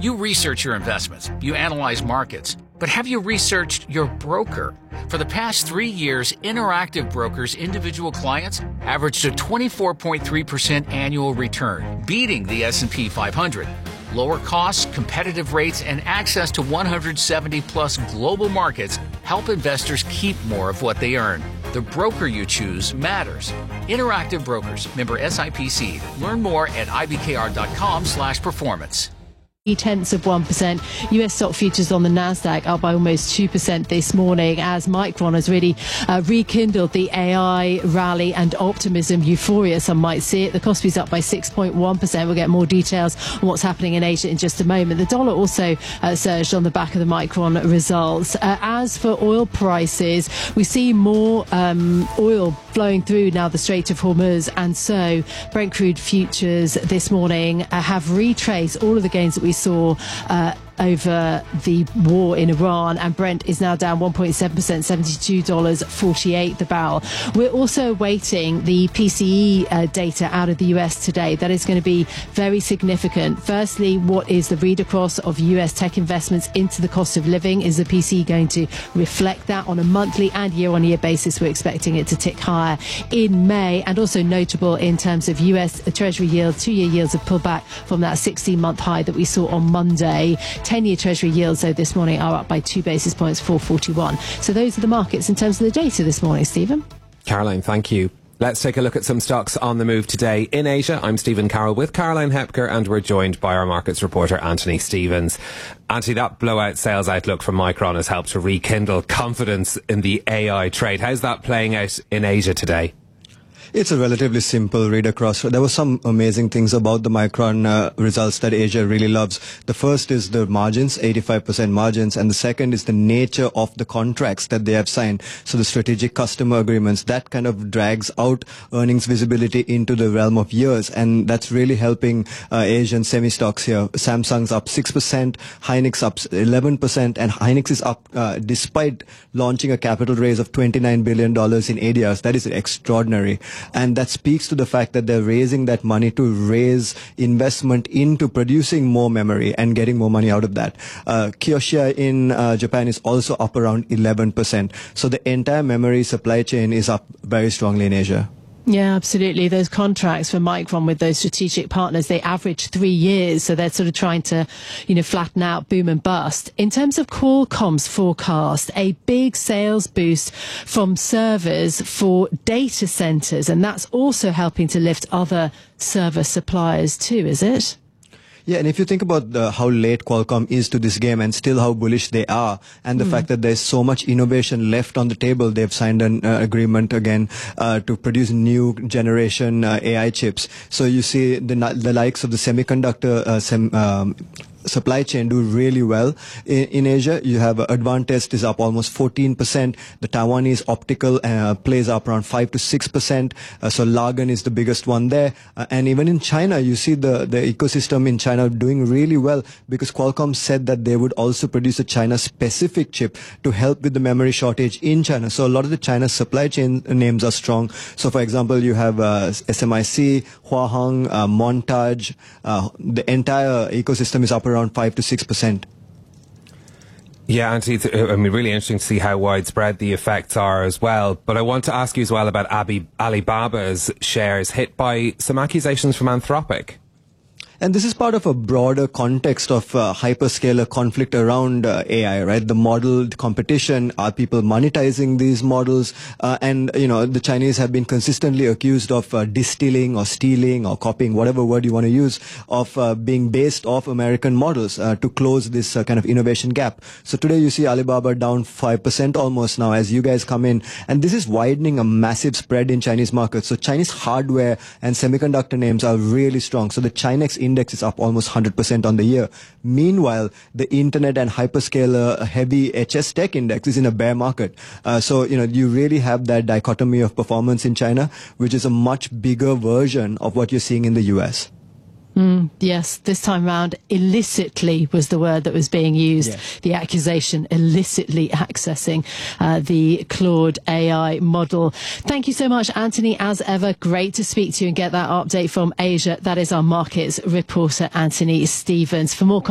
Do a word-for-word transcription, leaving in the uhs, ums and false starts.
You research your investments, you analyze markets, but have you researched your broker? For the past three years, Interactive Brokers' individual clients averaged a twenty-four point three percent annual return, beating the S and P five hundred. Lower costs, competitive rates, and access to one hundred seventy plus global markets help investors keep more of what they earn. The broker you choose matters. Interactive Brokers, member S I P C. Learn more at ibkr.com slash performance. Tenths of one percent. U S stock futures on the Nasdaq up by almost two percent this morning as Micron has really uh, rekindled the A I rally and optimism euphoria, some might see it. The Kospi's up by six point one percent. We'll get more details on what's happening in Asia in just a moment. The dollar also uh, surged on the back of the Micron results. Uh, as for oil prices, we see more um, oil flowing through now the Strait of Hormuz, and so Brent crude futures this morning uh, have retraced all of the gains that we saw uh, over the war in Iran, and Brent is now down one point seven percent, seventy-two dollars and forty-eight cents the barrel. We're also awaiting the P C E uh, data out of the U S today. That is going to be very significant. Firstly, what is the read across of U S tech investments into the cost of living? Is the P C E going to reflect that on a monthly and year-on-year basis? We're expecting it to tick higher in May, and also notable in terms of U S Treasury yields. Two-year yields have pulled back from that sixteen-month high that we saw on Monday. ten-year Treasury yields, though, this morning are up by two basis points, four forty-one. So those are the markets in terms of the data this morning, Stephen. Caroline, thank you. Let's take a look at some stocks on the move today in Asia. I'm Stephen Carroll with Caroline Hepker, and we're joined by our markets reporter, Anthony Stevens. Anthony, that blowout sales outlook from Micron has helped to rekindle confidence in the A I trade. How's that playing out in Asia today? It's a relatively simple read across. There were some amazing things about the Micron uh, results that Asia really loves. The first is the margins, eighty-five percent margins, and the second is the nature of the contracts that they have signed. So the strategic customer agreements, that kind of drags out earnings visibility into the realm of years, and that's really helping uh, Asian semi-stocks here. Samsung's up six percent, Hynix up eleven percent, and Hynix is up uh, despite launching a capital raise of twenty-nine billion dollars in A D Rs. That is extraordinary. And that speaks to the fact that they're raising that money to raise investment into producing more memory and getting more money out of that. Uh, Kioxia in uh, Japan is also up around eleven percent. So the entire memory supply chain is up very strongly in Asia. Yeah, absolutely. Those contracts for Micron with those strategic partners, they average three years. So they're sort of trying to, you know, flatten out boom and bust. In terms of Qualcomm's forecast, a big sales boost from servers for data centers. And that's also helping to lift other server suppliers too, is it? Yeah, and if you think about the, how late Qualcomm is to this game and still how bullish they are, and the mm. fact that there's so much innovation left on the table, they've signed an uh, agreement again uh, to produce new generation uh, A I chips. So you see the, the likes of the semiconductor uh, sem, um, supply chain do really well in, in Asia. You have uh, Advantest is up almost fourteen percent. The Taiwanese optical uh, plays up around five to six percent. Uh, so Lagan is the biggest one there. Uh, and even in China, you see the, the ecosystem in China doing really well, because Qualcomm said that they would also produce a China-specific chip to help with the memory shortage in China. So a lot of the China supply chain names are strong. So for example, you have uh, S M I C, Huaheng, uh, Montage. Uh, the entire ecosystem is up around five to six percent. Yeah, Anthony, it's, I mean, really interesting to see how widespread the effects are as well. But I want to ask you as well about Abi, Alibaba's shares hit by some accusations from Anthropic. And this is part of a broader context of uh, hyperscaler conflict around uh, A I, right? The model, the competition, are people monetizing these models? Uh, and, you know, the Chinese have been consistently accused of uh, distilling or stealing or copying, whatever word you want to use, of uh, being based off American models uh, to close this uh, kind of innovation gap. So today you see Alibaba down five percent almost now as you guys come in. And this is widening a massive spread in Chinese markets. So Chinese hardware and semiconductor names are really strong. So the Chinex index is up almost one hundred percent on the year. Meanwhile, the internet and hyperscaler heavy H S Tech index is in a bear market. Uh, so, you know, you really have that dichotomy of performance in China, which is a much bigger version of what you're seeing in the U S. Mm, yes, this time round, illicitly was the word that was being used. Yeah. The accusation, illicitly accessing uh, the Claude A I model. Thank you so much, Anthony. As ever, great to speak to you and get that update from Asia. That is our markets reporter, Anthony Stevens. For more